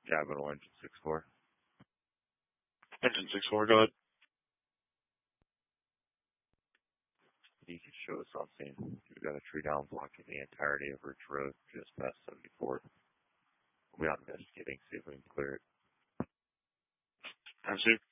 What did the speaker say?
Capital Engine 6-4. Engine 6-4, go ahead. You can show us on scene. We've got a tree down blocking the entirety of Ridge Road just past 74th. We'll be out investigating, see if we can clear it. Time, Steve.